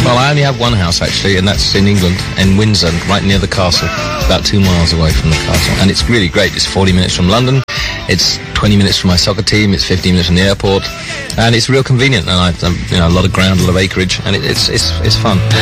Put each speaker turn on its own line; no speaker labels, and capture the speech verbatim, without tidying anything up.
Well, I only have one house, actually, and that's in England, in Windsor, right near the castle, about two miles away from the castle. And it's really great. It's forty minutes from London. It's twenty minutes from my soccer team. It's fifteen minutes from the airport. And it's real convenient. And I've done, you know, a lot of ground, a lot of acreage, and it, it's, it's, it's fun.